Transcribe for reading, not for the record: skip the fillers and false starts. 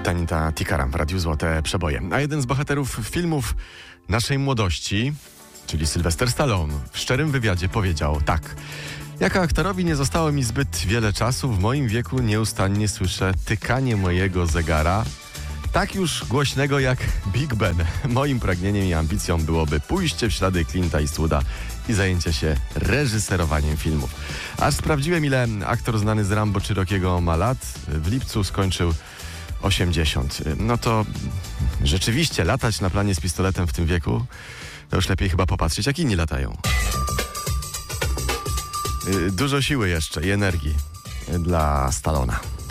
Tanita Tikaram w Radiu Złote Przeboje. A jeden z bohaterów filmów naszej młodości, czyli Sylwester Stallone, w szczerym wywiadzie powiedział tak: jako aktorowi nie zostało mi zbyt wiele czasu, w moim wieku nieustannie słyszę tykanie mojego zegara, tak już głośnego jak Big Ben. Moim pragnieniem i ambicją byłoby pójście w ślady Clint'a Eastwooda i zajęcie się reżyserowaniem filmów. Aż sprawdziłem, ile aktor znany z Rambo czy Rockiego ma lat. W lipcu skończył 80. No to rzeczywiście latać na planie z pistoletem w tym wieku, to już lepiej chyba popatrzeć, jak inni latają. Dużo siły jeszcze i energii dla Stallona.